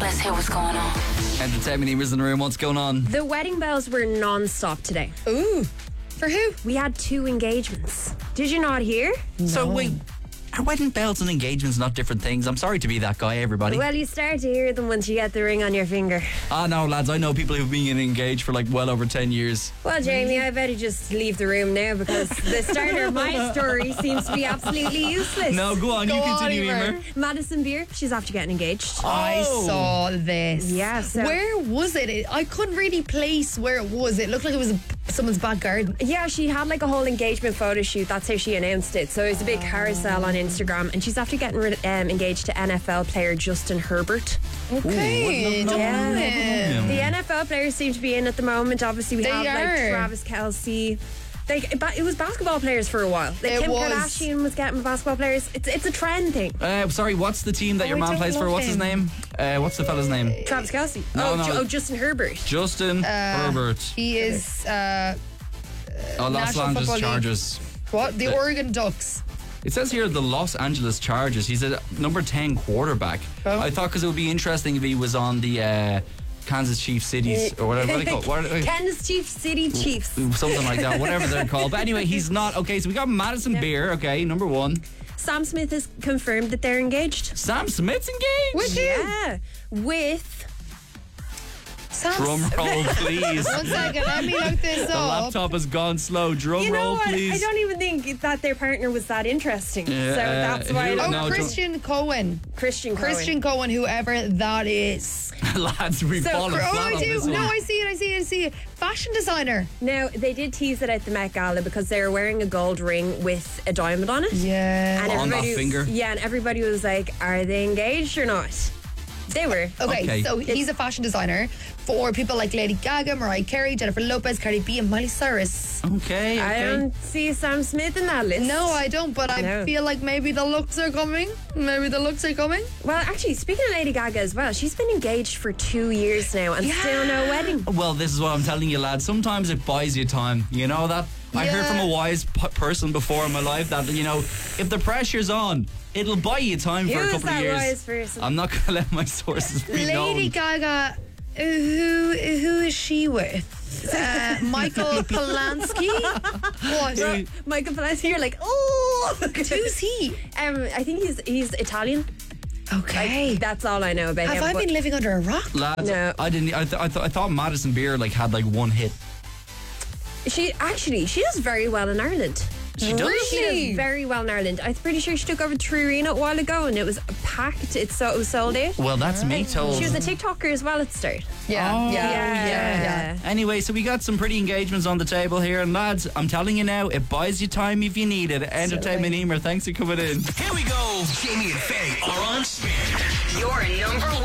Let's hear what's going on. Entertainment Emer's in the room. What's going on? The wedding bells were non-stop today. Ooh. For who? We had 2 engagements. Did you not hear? So wait, are wedding bells and engagements not different things? I'm sorry to be that guy, everybody. Well, you start to hear them once you get the ring on your finger. No, lads, I know people who've been engaged for like well over 10 years. Well, Jamie, I better just leave the room now because the starter of my story seems to be absolutely useless. No, go on, you continue, Emer. Madison Beer, she's after getting engaged. I saw this. Yeah, so- Where was it? I couldn't really place where it was. It looked like it was someone's back garden. Yeah, she had like a whole engagement photo shoot. That's how she announced it. So it was a big carousel on Instagram, and she's after getting engaged to NFL player Justin Herbert. Okay. Yeah. The NFL players seem to be in at the moment. Obviously, we They have like are. Travis Kelce. Like, it was basketball players for a while. Like It Kim was. Kardashian was getting basketball players. It's a trend thing. Sorry, what's the team that your I man don't plays for? love What's his him. name? What's the fella's name? Travis Kelce. No. Justin Herbert. Justin Herbert. He is Los National Angeles Football League. Chargers. what? The Oregon Ducks. It says here the Los Angeles Chargers. He's a number 10 quarterback. Oh. I thought because it would be interesting if he was on the Kansas Chiefs Cities or whatever. What are they called? What are they- Kansas City Chiefs. Something like that, whatever they're called. But anyway, he's not. Okay, so we got Madison Beer, okay, number 1. Sam Smith has confirmed that they're engaged. Sam Smith's engaged. With who? Yeah. With Drum roll, please. 1 second, let me look this The up. laptop has gone slow. Drum you know roll, what? please. I don't even think that their partner was that interesting. Yeah, so that's why who- I Oh, No, Christian Cohen. Christian Cohen, whoever that is. Lads, we've So- fallen Oh, flat I on do. this No, one. I see it. Fashion designer. Now, they did tease it at the Met Gala because they were wearing a gold ring with a diamond on it. Yeah. And On that everybody- finger? Yeah, and everybody was like, are they engaged or not? They were. Okay, Okay. so he's a fashion designer for people like Lady Gaga, Mariah Carey, Jennifer Lopez, Cardi B, and Miley Cyrus. Okay. I don't see Sam Smith in that list. No, I don't, but I No. feel like maybe the looks are coming. Well, actually, speaking of Lady Gaga as well, she's been engaged for 2 years now and still no wedding. Well, this is what I'm telling you, lads. Sometimes it buys you time. You know that? I heard Yeah. from a wise person before in my life that, you know, if the pressure's on, it'll buy you time for a Who's couple of that years. wise person? I'm not going to let my sources be known. Lady Gaga, who is she with? Michael Polanski? What? Michael Palacio, you're like, oh! Who's he? I think he's Italian. Okay. That's all I know about him. Have I but- been living under a rock? Lads, No. I didn't. I thought Madison Beer like had like one hit. She does very well in Ireland. She does? She does very well in Ireland. I'm pretty sure she took over Tree Arena a while ago and it was packed. It was sold out. Well, that's me told. She was a TikToker as well at the start. Yeah. Anyway, so we got some pretty engagements on the table here, and lads, I'm telling you now, it buys you time if you need it. Entertainment Emer, thanks for coming in. Here we go. Jamie and Faye are on spin. Your number